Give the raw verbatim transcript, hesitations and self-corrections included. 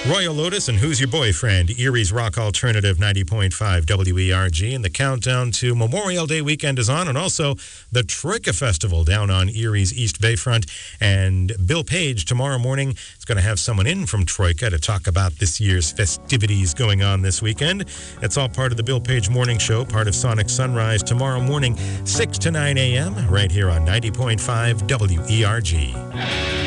Royal Lotus and Who's Your Boyfriend? Erie's Rock Alternative ninety point five W E R G. And the countdown to Memorial Day weekend is on, and also the Troika Festival down on Erie's East Bayfront. And Bill Page tomorrow morning is going to have someone in from Troika to talk about this year's festivities going on this weekend. It's all part of the Bill Page Morning Show, part of Sonic Sunrise tomorrow morning, six to nine a.m. right here on ninety point five W E R G.